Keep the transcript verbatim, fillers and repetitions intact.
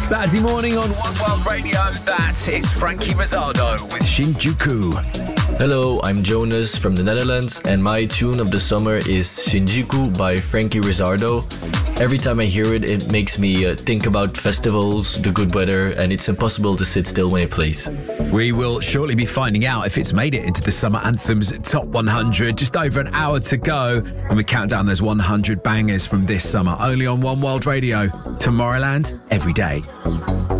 Saturday morning on One World Radio, that is Frankie Rizzardo with Shinjuku. Hello, I'm Jonas from the Netherlands, and my tune of the summer is Shinjuku by Frankie Rizzardo. Every time I hear it, it makes me uh, think about festivals, the good weather, and it's impossible to sit still when it plays. We will shortly be finding out if it's made it into the Summer Anthems Top one hundred. Just over an hour to go, and we count down those one hundred bangers from this summer, only on One World Radio. Tomorrowland, every day.